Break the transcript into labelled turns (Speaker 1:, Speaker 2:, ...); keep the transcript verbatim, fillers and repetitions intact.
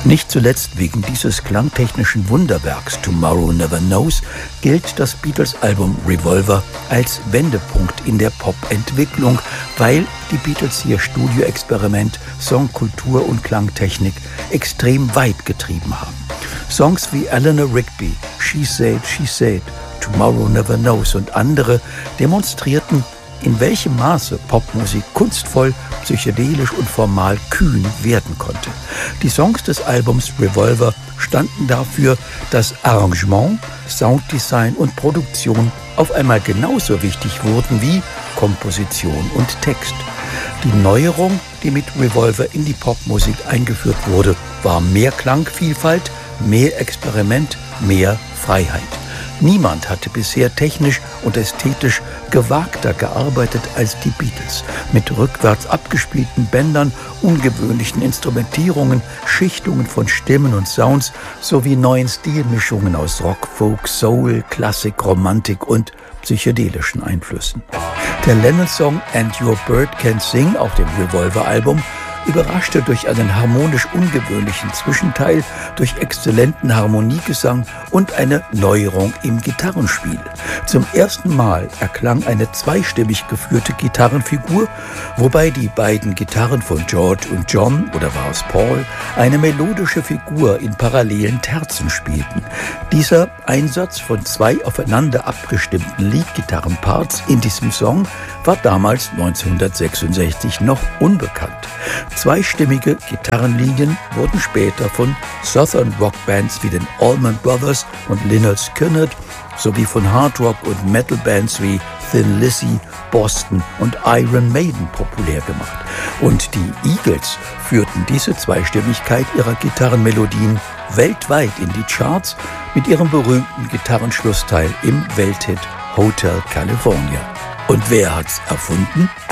Speaker 1: Nicht zuletzt wegen dieses klangtechnischen Wunderwerks Tomorrow Never Knows gilt das Beatles-Album Revolver als Wendepunkt in der Pop-Entwicklung, weil die Beatles ihr Studioexperiment Songkultur und Klangtechnik extrem weit getrieben haben. Songs wie Eleanor Rigby, She Said, She Said, Tomorrow Never Knows und andere demonstrierten, in welchem Maße Popmusik kunstvoll, psychedelisch und formal kühn werden konnte. Die Songs des Albums Revolver standen dafür, dass Arrangement, Sounddesign und Produktion auf einmal genauso wichtig wurden wie Komposition und Text. Die Neuerung, die mit Revolver in die Popmusik eingeführt wurde, war mehr Klangvielfalt, mehr Experiment, mehr Freiheit. Niemand hatte bisher technisch und ästhetisch gewagter gearbeitet als die Beatles. Mit rückwärts abgespielten Bändern, ungewöhnlichen Instrumentierungen, Schichtungen von Stimmen und Sounds sowie neuen Stilmischungen aus Rock, Folk, Soul, Klassik, Romantik und psychedelischen Einflüssen. Der Lennon-Song And Your Bird Can Sing auf dem Revolver-Album überraschte durch einen harmonisch ungewöhnlichen Zwischenteil, durch exzellenten Harmoniegesang und eine Neuerung im Gitarrenspiel. Zum ersten Mal erklang eine zweistimmig geführte Gitarrenfigur, wobei die beiden Gitarren von George und John, oder war es Paul, eine melodische Figur in parallelen Terzen spielten. Dieser Einsatz von zwei aufeinander abgestimmten Leadgitarrenparts in diesem Song war damals neunzehnhundertsechsundsechzig noch unbekannt. Zweistimmige Gitarrenlinien wurden später von Southern Rock Bands wie den Allman Brothers und Lynyrd Skynyrd sowie von Hard Rock und Metal Bands wie Thin Lizzy, Boston und Iron Maiden populär gemacht. Und die Eagles führten diese Zweistimmigkeit ihrer Gitarrenmelodien weltweit in die Charts mit ihrem berühmten Gitarrenschlussteil im Welthit Hotel California. Und wer hat's erfunden?